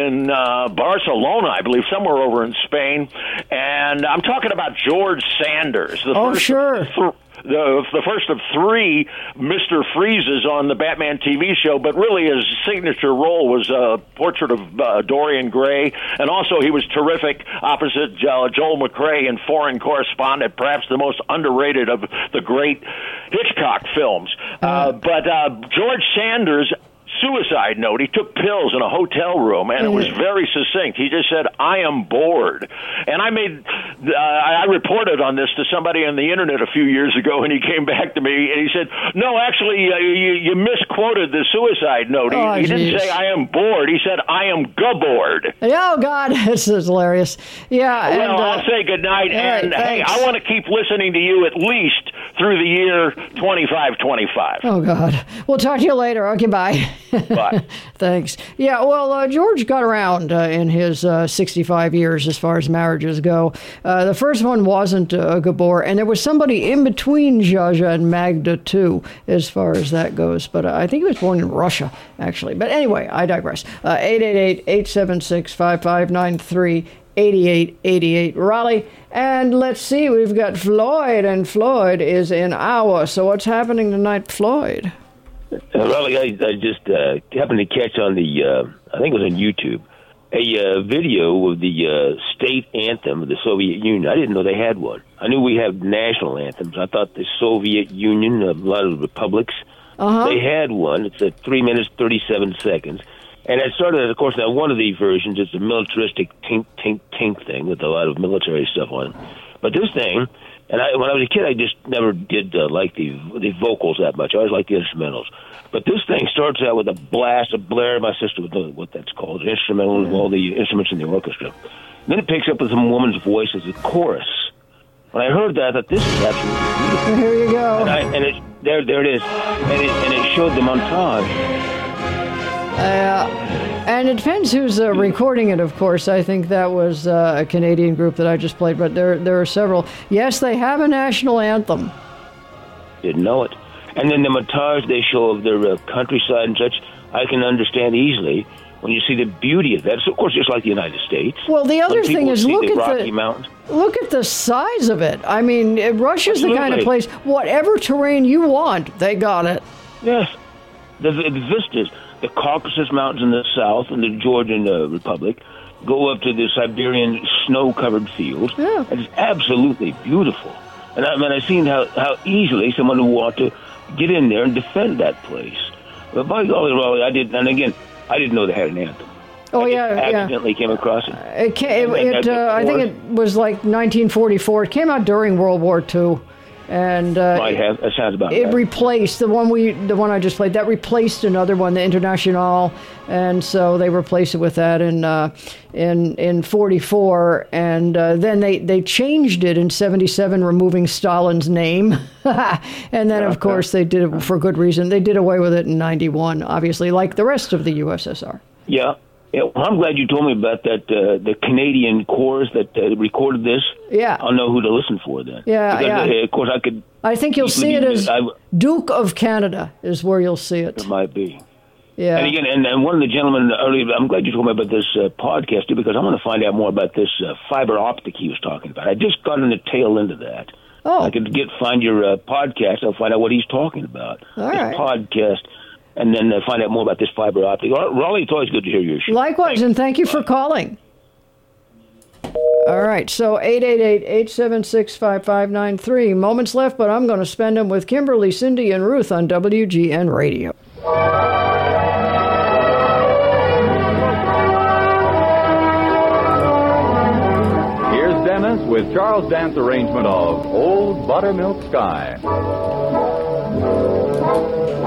in Barcelona, I believe, somewhere over in Spain. And I'm talking about George Sanders. Sure. The first of three Mr. Freezes on the Batman TV show, but really his signature role was a portrait of Dorian Gray, and also he was terrific opposite Joel McCrea in Foreign Correspondent, perhaps the most underrated of the great Hitchcock films. But George Sanders' suicide note, he took pills in a hotel room, and it was very succinct. He just said, "I am bored." And I reported on this to somebody on the internet a few years ago, and he came back to me, and he said, "No, actually, you misquoted the suicide note. He didn't say, 'I am bored.' He said, 'I am bored.'" Oh, God, this is hilarious. Yeah. Well, I'll say goodnight, and hey, I want to keep listening to you at least through the year 2525. Oh, God. We'll talk to you later. Okay, bye. Bye. Thanks. Yeah, well, George got around in his 65 years as far as marriages go. The first one wasn't Gabor, and there was somebody in between Zsa Zsa and Magda, too, as far as that goes. But I think he was born in Russia, actually. But anyway, I digress. 888-876-5593. 8888 Raleigh. And let's see, we've got Floyd, and Floyd is in Iowa. So what's happening tonight, Floyd? Raleigh, I just happened to catch on I think it was on YouTube, a video of the state anthem of the Soviet Union. I didn't know they had one. I knew we have national anthems. I thought the Soviet Union, a lot of republics, they had one. It's at 3 minutes, 37 seconds. And I started, of course, now one of these versions is a militaristic tink, tink, tink thing with a lot of military stuff on it. But this thing, when I was a kid, I just never did like the vocals that much. I always liked the instrumentals. But this thing starts out with a blast, a blare. My sister would know what that's called, an instrumental with all the instruments in the orchestra. Then it picks up with some woman's voice as a chorus. When I heard that, I thought, this is absolutely beautiful. Here you go. There it is. And it showed the montage. And it depends who's recording it, of course. I think that was a Canadian group that I just played, but there are several. Yes, they have a national anthem. Didn't know it. And then the montage they show of their countryside and such, I can understand easily when you see the beauty of that. It's, of course, just like the United States. Well, the other thing is, look at Rocky Mountains. Look at the size of it. I mean, Russia's the kind of place, whatever terrain you want, they got it. Yes. The vistas. The Caucasus Mountains in the south and the Georgian Republic go up to the Siberian snow-covered fields. Yeah. It's absolutely beautiful. And I've seen how easily someone would want to get in there and defend that place. But by golly, Raleigh, I didn't know they had an anthem. Oh, I accidentally came across it. I think it was like 1944. It came out during World War II. And might have. That sounds about right. It replaced the one I just played. That replaced another one, the Internationale, and so they replaced it with that in 44. And then they changed it in 77, removing Stalin's name. And then, of course, they did it for good reason. They did away with it in 91, obviously, like the rest of the USSR. Yeah. Yeah, well, I'm glad you told me about that. The Canadian chorus that recorded this. Yeah, I'll know who to listen for then. Yeah, because, of course, I think you'll see it as Duke of Canada is where you'll see it. It might be. Yeah. And again, and one of the gentlemen earlier, I'm glad you told me about this podcast too, because I want to find out more about this fiber optic he was talking about. I just got in the tail end of that. Oh. I could find your podcast. I'll find out what he's talking about. All right. Podcast. And then find out more about this fiber optic. Raleigh, it's always good to hear your show. Likewise, and thank you for calling. All right, so 888-876-5593. Moments left, but I'm going to spend them with Kimberly, Cindy, and Ruth on WGN Radio. Here's Dennis with Charles Dance arrangement of Old Buttermilk Sky.